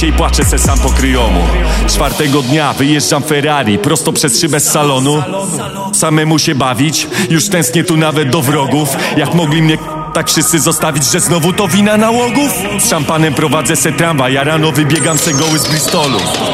momencie i płaczę se sam po kryjomu. Czwartego dnia wyjeżdżam Ferrari prosto przez szybę z salonu. Samemu się bawić, już tęsknię tu nawet do wrogów. Jak mogli mnie tak wszyscy zostawić, że znowu to wina nałogów? Z szampanem prowadzę se tramwaj, ja rano wybiegam se goły z Bristolu.